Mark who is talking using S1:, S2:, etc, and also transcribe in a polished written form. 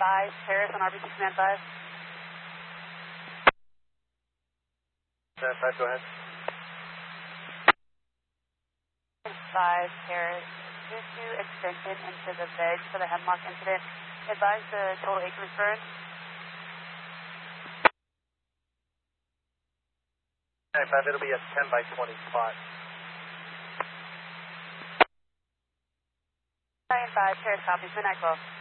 S1: Paris on RBC Command 5.
S2: Command 5, go ahead.
S1: 5 Paris, due to extension into the veg for the hemlock incident, advise the total acreage burn.
S2: 95, it'll be a 10 by 20 spot.
S1: 9-5, Paris copies, midnight 12.